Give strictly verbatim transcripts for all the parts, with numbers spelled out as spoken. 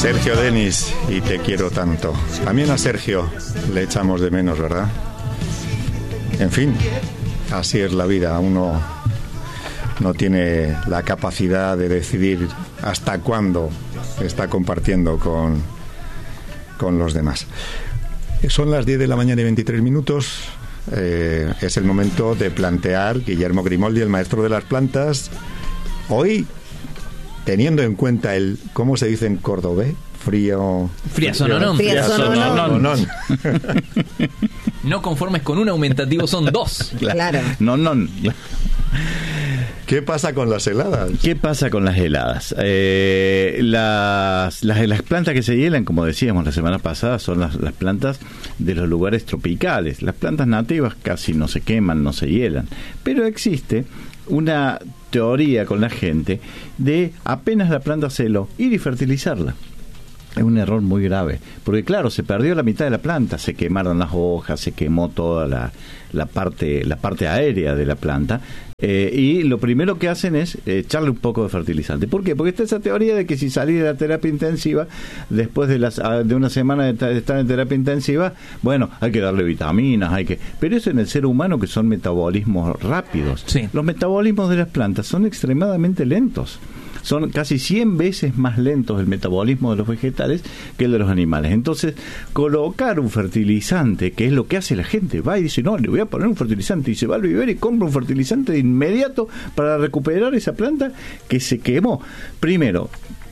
Sergio Denis y Te quiero tanto. También a Sergio le echamos de menos, ¿verdad? En fin, así es la vida. Uno no tiene la capacidad de decidir hasta cuándo está compartiendo con, con los demás. Son las diez de la mañana y veintitrés minutos. Eh, es el momento de plantear, Guillermo Grimoldi, el maestro de las plantas, hoy, teniendo en cuenta el, ¿cómo se dice en cordobés? Frío... Friazononón. Friazononón. No conformes con un aumentativo, son dos. Claro. No, no. ¿Qué pasa con las heladas? ¿Qué pasa con las heladas? Eh, las, las, las plantas que se hielan, como decíamos la semana pasada, son las, las plantas de los lugares tropicales. Las plantas nativas casi no se queman, no se hielan. Pero existe una teoría con la gente de apenas la planta se heló, ir y fertilizarla. Es un error muy grave, porque claro, se perdió la mitad de la planta, se quemaron las hojas, se quemó toda la, la parte la parte aérea de la planta, eh, y lo primero que hacen es eh, echarle un poco de fertilizante. ¿Por qué? Porque está esa teoría de que si salís de la terapia intensiva, después de, las, de una semana de estar en terapia intensiva, bueno, hay que darle vitaminas, hay que... Pero eso en el ser humano, que son metabolismos rápidos. Sí. Los metabolismos de las plantas son extremadamente lentos. Son casi cien veces más lentos el metabolismo de los vegetales que el de los animales. Entonces, colocar un fertilizante, que es lo que hace la gente, va y dice, no, le voy a poner un fertilizante, y se va al vivero y compra un fertilizante de inmediato para recuperar esa planta que se quemó. Primero,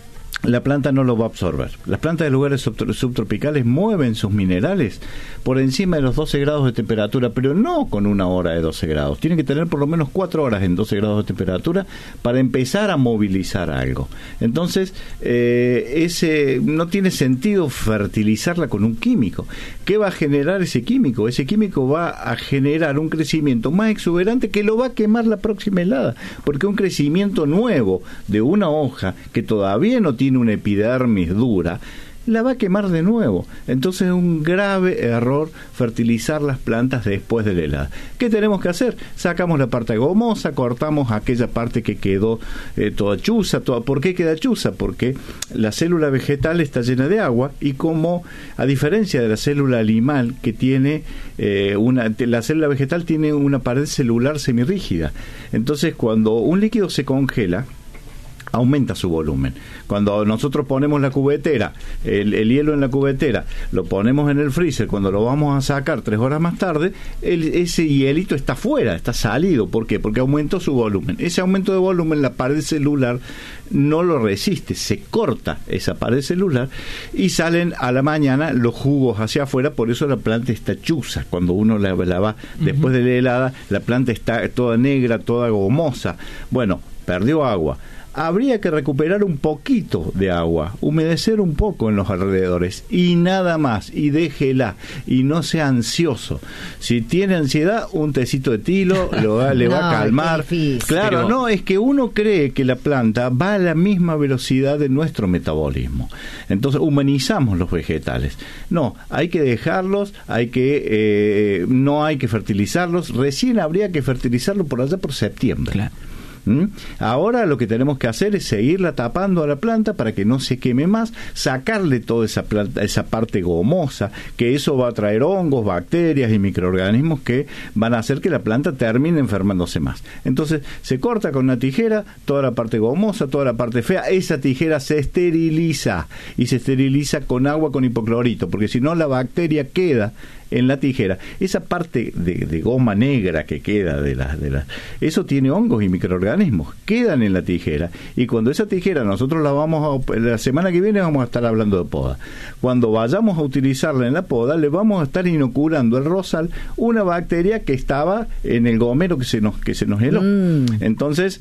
la planta no lo va a absorber. Las plantas de lugares subtropicales mueven sus minerales por encima de los doce grados de temperatura, pero no con una hora de doce grados. Tienen que tener por lo menos cuatro horas en doce grados de temperatura para empezar a movilizar algo. Entonces, eh, ese no tiene sentido fertilizarla con un químico. ¿Qué va a generar ese químico? Ese químico va a generar un crecimiento más exuberante que lo va a quemar la próxima helada, porque un crecimiento nuevo de una hoja que todavía no tiene una epidermis dura, la va a quemar de nuevo. Entonces es un grave error fertilizar las plantas después de la helada. ¿Qué tenemos que hacer? Sacamos la parte gomosa, cortamos aquella parte que quedó eh, toda chuza. Toda... ¿Por qué queda chuza? Porque la célula vegetal está llena de agua, y como a diferencia de la célula animal, que tiene eh, una, la célula vegetal tiene una pared celular semirrígida. Entonces, cuando un líquido se congela, aumenta su volumen. Cuando nosotros ponemos la cubetera, el, el hielo en la cubetera, lo ponemos en el freezer, cuando lo vamos a sacar tres horas más tarde, el, ese hielito está fuera, está salido. ¿Por qué? Porque aumentó su volumen. Ese aumento de volumen, la pared celular no lo resiste, se corta esa pared celular y salen a la mañana los jugos hacia afuera. Por eso la planta está chuza. Cuando uno la, la va después de la helada, la planta está toda negra, toda gomosa. Bueno, perdió agua. Habría que recuperar un poquito de agua, humedecer un poco en los alrededores y nada más, y déjela, y no sea ansioso. Si tiene ansiedad, un tecito de tilo lo va, le no, va a calmar. Claro, pero... no, es que uno cree que la planta va a la misma velocidad de nuestro metabolismo. Entonces humanizamos los vegetales. No, hay que dejarlos, hay que eh, no hay que fertilizarlos. Recién habría que fertilizarlo por allá por septiembre. Claro. ¿Mm? Ahora lo que tenemos que hacer es seguirla tapando a la planta para que no se queme más, sacarle toda esa planta, esa parte gomosa, que eso va a traer hongos, bacterias y microorganismos que van a hacer que la planta termine enfermándose más. Entonces se corta con una tijera toda la parte gomosa, toda la parte fea. Esa tijera se esteriliza, y se esteriliza con agua con hipoclorito, porque si no la bacteria queda en la tijera. Esa parte de, de goma negra que queda de la, de la, eso tiene hongos y microorganismos, quedan en la tijera, y cuando esa tijera nosotros la vamos a, la semana que viene vamos a estar hablando de poda. Cuando vayamos a utilizarla en la poda, le vamos a estar inoculando al rosal una bacteria que estaba en el gomero que se nos, que se nos heló. Mm. Entonces,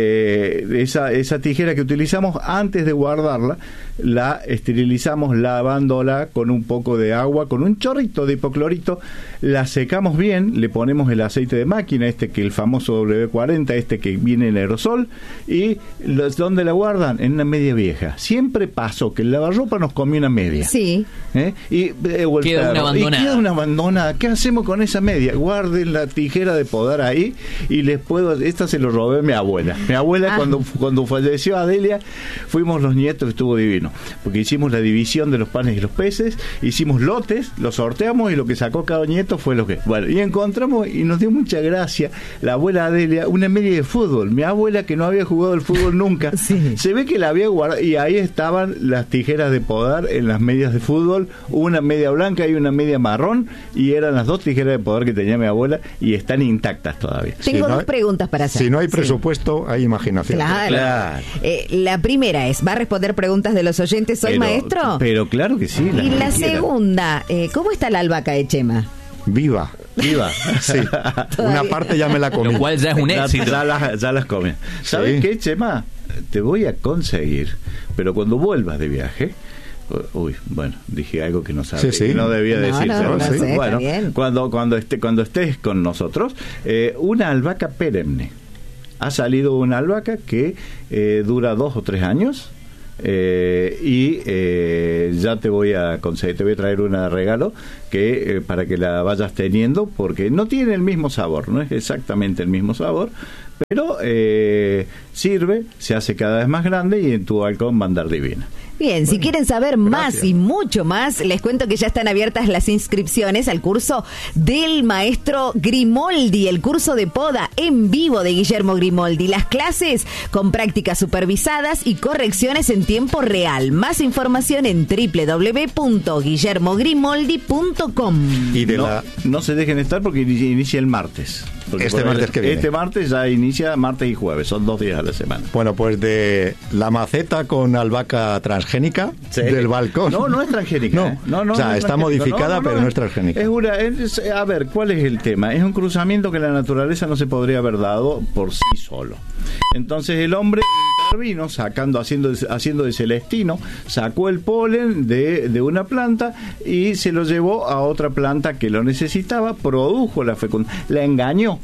eh, esa, esa tijera que utilizamos, antes de guardarla, la esterilizamos lavándola con un poco de agua, con un chorrito de hipoclorito, clorito, la secamos bien, le ponemos el aceite de máquina, este que el famoso W cuarenta, este que viene en aerosol, y los, ¿dónde la guardan? En una media vieja. Siempre pasó que el lavarropa nos comió una media. Sí. ¿Eh? Y, eh, o el queda perro, una abandonada. Y queda una abandonada. ¿Qué hacemos con esa media? Guarden la tijera de podar ahí y les puedo... Esta se lo robé a mi abuela. Mi abuela Ah. cuando, cuando falleció Adelia, fuimos los nietos, estuvo divino. Porque hicimos la división de los panes y los peces, hicimos lotes, los sorteamos y lo que sacó cada nieto fue lo que... Bueno, y encontramos, y nos dio mucha gracia, la abuela Adelia, una media de fútbol. Mi abuela, que no había jugado al fútbol nunca, Sí. se ve que la había guardado, y ahí estaban las tijeras de podar en las medias de fútbol, una media blanca y una media marrón, y eran las dos tijeras de podar que tenía mi abuela, y están intactas todavía. Tengo Si no dos hay- preguntas para hacer. Si no hay Sí. presupuesto, hay imaginación. Claro. Claro. Eh, la primera es, ¿va a responder preguntas de los oyentes hoy, Pero- maestro? Pero claro que sí. las Y que la quieran. segunda, eh, ¿cómo está la albahaca de Chema? Viva. Viva. Sí. Todavía. Una parte ya me la comí. Lo cual ya es un Ya- éxito. Ya, las, ya las comen. ¿Sabes Sí. qué, Chema? Te voy a conseguir, pero cuando vuelvas de viaje... Uy, bueno, dije algo que no sabía, Sí, sí. que no debía No, decir. no, no sé, está bueno, bien. cuando cuando esté cuando estés con nosotros, eh, una albahaca perenne. Ha salido una albahaca que eh, dura dos o tres años. Eh, y eh, ya te voy a conseguir, te voy a traer una de regalo que eh, para que la vayas teniendo, porque no tiene el mismo sabor, no es exactamente el mismo sabor, pero eh, sirve, se hace cada vez más grande y en tu balcón va a andar divina. Bien, si quieren saber más gracias. y mucho más, les cuento que ya están abiertas las inscripciones al curso del maestro Grimoldi, el curso de poda en vivo de Guillermo Grimoldi. Las clases con prácticas supervisadas y correcciones en tiempo real. Más información en doble u doble u doble u punto guillermo grimoldi punto com. Y de no, la... no se dejen estar porque inicia, inicia el martes. Porque Este por- martes que viene. Este martes ya inicia martes y jueves, son dos días a la semana. Bueno, pues de la maceta con albahaca transgénica Sí. del balcón. No, no es transgénica. No. ¿eh? no, no O sea, no es está transgénica. modificada, pero no es transgénica. Es una, es- a ver, ¿cuál es el tema? Es un cruzamiento que la naturaleza no se podría haber dado por sí solo. Entonces el hombre intervino sacando, haciendo, haciendo de celestino, sacó el polen de, de una planta y se lo llevó a otra planta que lo necesitaba, produjo la fecundación, la engañó.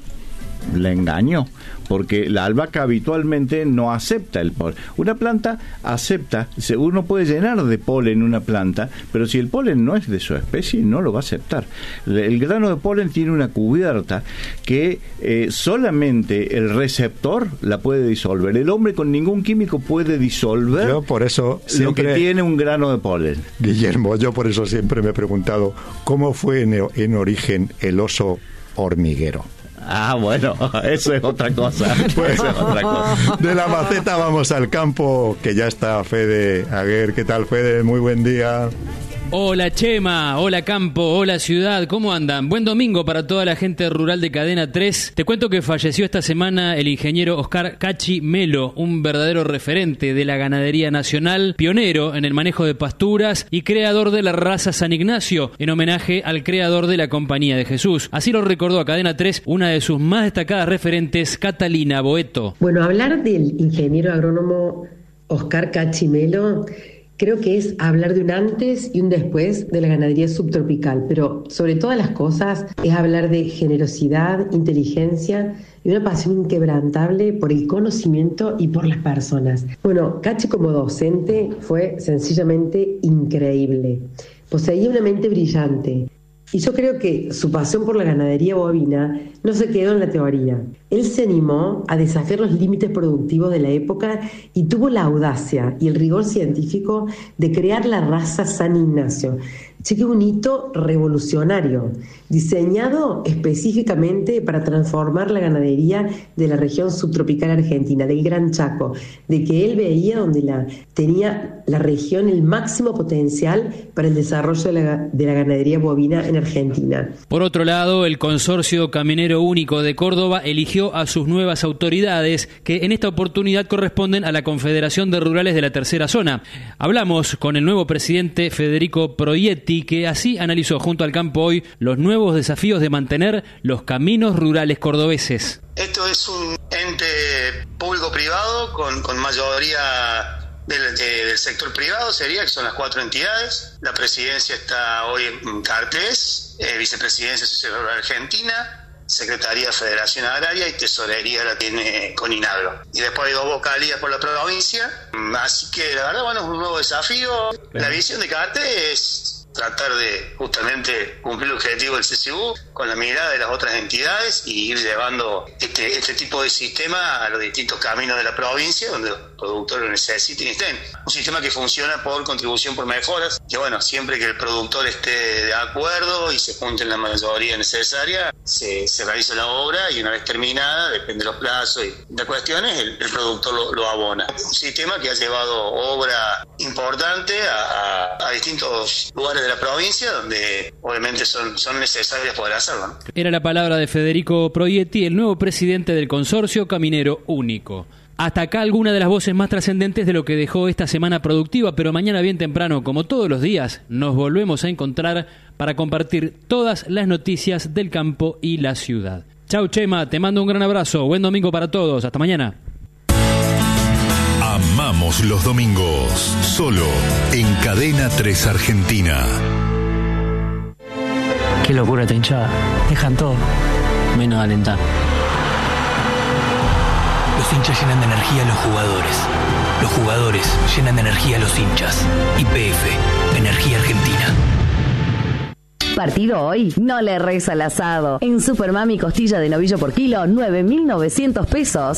La engañó, porque la albahaca habitualmente no acepta el polen. Una planta acepta, se- uno puede llenar de polen una planta, pero si el polen no es de su especie, no lo va a aceptar. Le- El grano de polen tiene una cubierta que eh, solamente el receptor la puede disolver. El hombre con ningún químico puede disolver Yo por eso lo siempre... que tiene un grano de polen. Guillermo, yo por eso siempre me he preguntado cómo fue en, en origen el oso hormiguero. Ah, bueno, eso es otra cosa. Eso es otra cosa. De la maceta vamos al campo, que ya está Fede Aguer. ¿Qué tal, Fede? Muy buen día. Hola Chema, hola Campo, hola Ciudad, ¿cómo andan? Buen domingo para toda la gente rural de Cadena tres. Te cuento que falleció esta semana el ingeniero Oscar Cachi Melo, un verdadero referente de la ganadería nacional, pionero en el manejo de pasturas y creador de la raza San Ignacio, en homenaje al creador de la Compañía de Jesús. Así lo recordó a Cadena tres una de sus más destacadas referentes, Catalina Boeto. Bueno, hablar del ingeniero agrónomo Oscar Cachi Melo creo que es hablar de un antes y un después de la ganadería subtropical, pero sobre todas las cosas es hablar de generosidad, inteligencia y una pasión inquebrantable por el conocimiento y por las personas. Bueno, Cachi como docente fue sencillamente increíble. Poseía una mente brillante. Y yo creo que su pasión por la ganadería bovina no se quedó en la teoría. Él se animó a desafiar los límites productivos de la época y tuvo la audacia y el rigor científico de crear la raza San Ignacio. Che, que es un hito revolucionario, diseñado específicamente para transformar la ganadería de la región subtropical argentina, del Gran Chaco, de que él veía donde la, tenía la región el máximo potencial para el desarrollo de la, de la ganadería bovina en Argentina. Por otro lado, el Consorcio Caminero Único de Córdoba eligió a sus nuevas autoridades, que en esta oportunidad corresponden a la Confederación de Rurales de la Tercera Zona. Hablamos con el nuevo presidente Federico Proietti, que así analizó junto al Campo Hoy los nuevos desafíos de mantener los caminos rurales cordobeses. Esto es un ente público-privado con, con mayoría del, de, del sector privado, sería, que son las cuatro entidades. La presidencia está hoy en Cartés. eh, Vicepresidencia Social Argentina, Secretaría de Federación Agraria y Tesorería la tiene Coninagro. Y después hay dos vocalías por la provincia, así que la verdad, bueno, es un nuevo desafío. La visión de CARTE es tratar de justamente cumplir el objetivo del C C U con la mirada de las otras entidades y ir llevando este, este tipo de sistema a los distintos caminos de la provincia donde los productores lo necesiten y estén. Un sistema que funciona por contribución por mejoras, que bueno, siempre que el productor esté de acuerdo y se junten la mayoría necesaria, se, se realiza la obra y una vez terminada, depende de los plazos y de cuestiones, el, el productor lo, lo abona. Un sistema que ha llevado obra importante a, a, a distintos lugares de la provincia donde obviamente son, son necesarias poder hacerlo, ¿no? Era la palabra de Federico Proietti, el nuevo presidente del Consorcio Caminero Único. Hasta acá alguna de las voces más trascendentes de lo que dejó esta semana productiva, pero mañana bien temprano, como todos los días, nos volvemos a encontrar para compartir todas las noticias del campo y la ciudad. Chau, Chema, te mando un gran abrazo, buen domingo para todos, hasta mañana. Amamos los domingos, solo en Cadena tres Argentina. Qué locura esta hinchada, dejan todo, menos alentar. Los hinchas llenan de energía a los jugadores. Los jugadores llenan de energía a los hinchas. Y P F, Energía Argentina. Partido hoy, no le reza al asado. En Supermami costilla de novillo por kilo, nueve mil novecientos pesos.